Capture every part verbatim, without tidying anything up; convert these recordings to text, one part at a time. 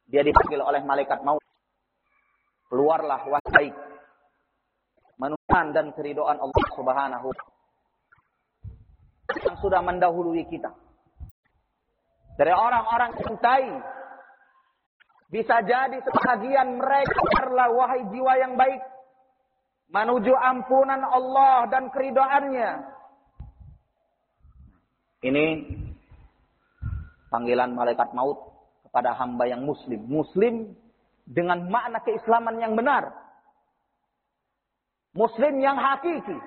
Dia dipanggil oleh malaikat maut. Keluarlah wahai manusia dan keridhaan Allah Subhanahu yang sudah mendahului kita. Dari orang-orang cintai, bisa jadi sebagian mereka adalah wahai jiwa yang baik, menuju ampunan Allah dan keridhaannya. Ini panggilan malaikat maut kepada hamba yang muslim. Muslim dengan makna keislaman yang benar. Muslim yang hakiki.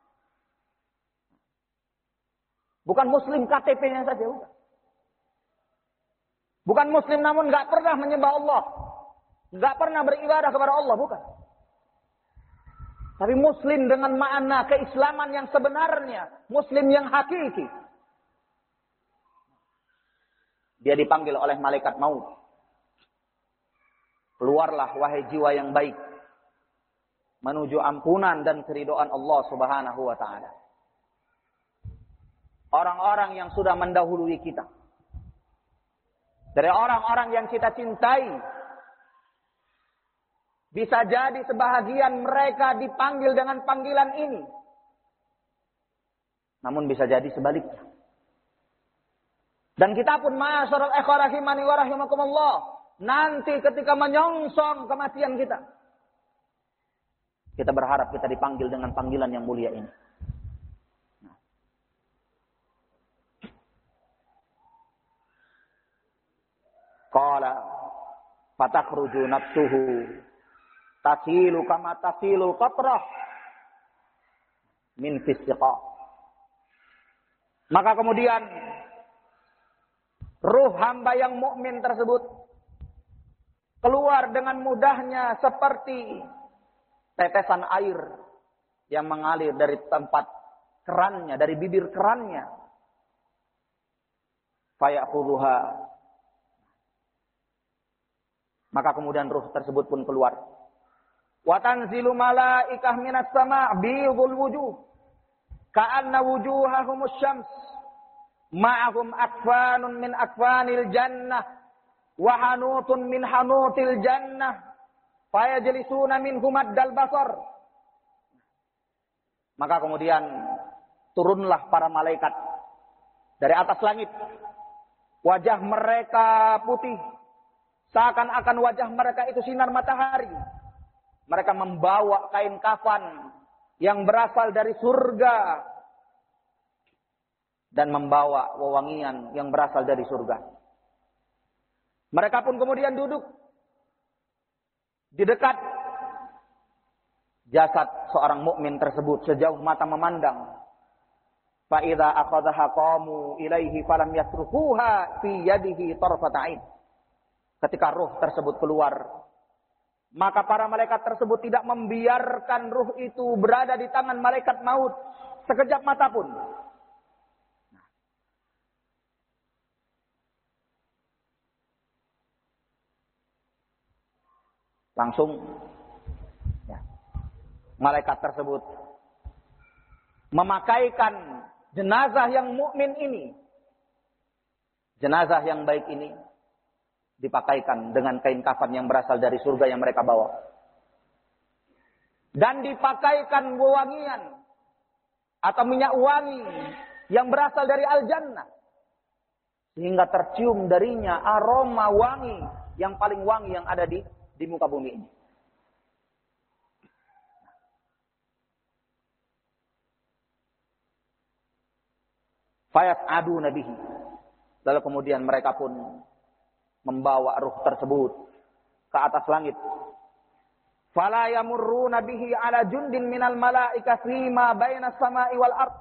Bukan muslim K T P-nya saja. Bukan, bukan muslim namun gak pernah menyembah Allah. Gak pernah beribadah kepada Allah. Bukan. Tapi muslim dengan makna keislaman yang sebenarnya. Muslim yang hakiki. Dia dipanggil oleh malaikat maut. Keluarlah wahai jiwa yang baik, menuju ampunan dan keridhaan Allah Subhanahu wa taala. Orang-orang yang sudah mendahului kita. Dari orang-orang yang kita cintai. Bisa jadi sebahagian mereka dipanggil dengan panggilan ini. Namun bisa jadi sebaliknya. Dan kita pun ma'asyiral ikhwah rahimani wa rahimakumullah, nanti ketika menyongsong kematian kita, kita berharap kita dipanggil dengan panggilan yang mulia ini. Qala fatakhruju nafsuhu tasilu kama tasilu qatrah min fisqa. Maka kemudian ruh hamba yang mukmin tersebut keluar dengan mudahnya seperti tetesan air yang mengalir dari tempat kerannya, dari bibir kerannya. Fayakhudhuha. Maka kemudian ruh tersebut pun keluar. Wa tanzilu malaikah minas sama' bidhul wujuh ka'anna wujuhahumus syams. Ma'ahum akfanun min akfanil jannah wa hanutun min hanutil jannah fayajlisuna minhum addal basar. Maka kemudian turunlah para malaikat dari atas langit. Wajah mereka putih, seakan-akan wajah mereka itu sinar matahari. Mereka membawa kain kafan yang berasal dari surga dan membawa wewangian yang berasal dari surga. Mereka pun kemudian duduk di dekat jasad seorang mukmin tersebut sejauh mata memandang. Fa idza akhadhaha qamu ilaihi falam yatrukuha fi yadihi tarfata ain. Ketika ruh tersebut keluar, maka para malaikat tersebut tidak membiarkan ruh itu berada di tangan malaikat maut sekejap mata pun. Langsung ya, malaikat tersebut memakaikan jenazah yang mukmin ini, jenazah yang baik ini, dipakaikan dengan kain kafan yang berasal dari surga yang mereka bawa, dan dipakaikan wewangian atau minyak wangi yang berasal dari al-jannah, sehingga tercium darinya aroma wangi yang paling wangi yang ada di di muka bumi ini. Fayas'adu nabihi. Lalu kemudian mereka pun membawa ruh tersebut ke atas langit. Fala yamurruna bihi ala jundin minal malaika fima bainas sama'i wal ard.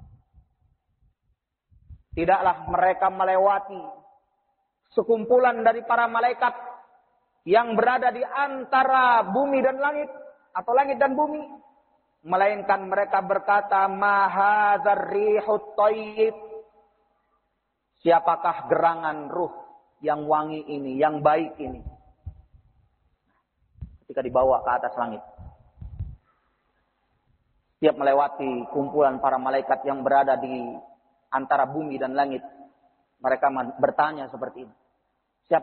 Tidaklah mereka melewati sekumpulan dari para malaikat yang berada di antara bumi dan langit, atau langit dan bumi, melainkan mereka berkata, ma hadzal rihut thayyib. Siapakah gerangan ruh yang wangi ini, yang baik ini? Ketika dibawa ke atas langit, setiap melewati kumpulan para malaikat yang berada di antara bumi dan langit, mereka bertanya seperti ini.